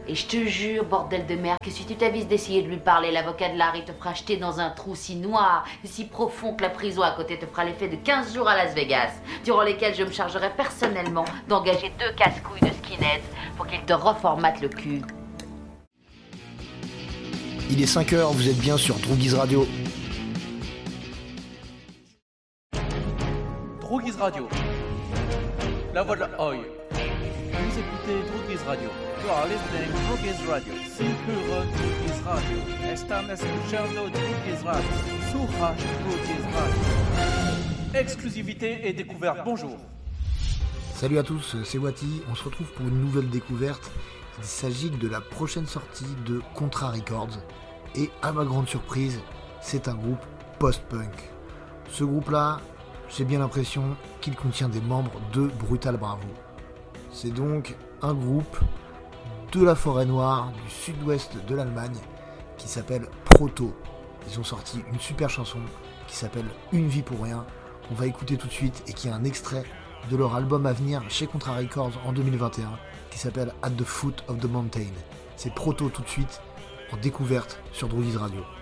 Et je te jure, bordel de merde, que si tu t'avises d'essayer de lui parler, l'avocat de Larry te fera jeter dans un trou si noir et si profond que la prison à côté te fera l'effet de 15 jours à Las Vegas, durant lesquels je me chargerai personnellement d'engager 2 casse-couilles de skinheads pour qu'ils te reformatent le cul. Il est 5h, vous êtes bien sur Droogies Radio. Droogies Radio, la voix de la Oi. Vous écoutez Droogies Radio. You are listening to Droogies Radio. Sí, puro Droogies Radio. Están escuchando Droogies Radio. Surra Droogies Radio. Exclusivité et découverte, bonjour. Salut à tous, c'est Wati. On se retrouve pour une nouvelle découverte. Il s'agit de la prochaine sortie de Contra Records. Et à ma grande surprise, c'est un groupe post-punk. Ce groupe-là, j'ai bien l'impression qu'il contient des membres de Brutal Bravo. C'est donc un groupe de la forêt noire du sud-ouest de l'Allemagne qui s'appelle Proto. Ils ont sorti une super chanson qui s'appelle Une vie pour rien, qu'on va écouter tout de suite et qui est un extrait de leur album à venir chez Contra Records en 2021 qui s'appelle At the Foot of the Mountain. C'est Proto tout de suite en découverte sur Droogies Radio.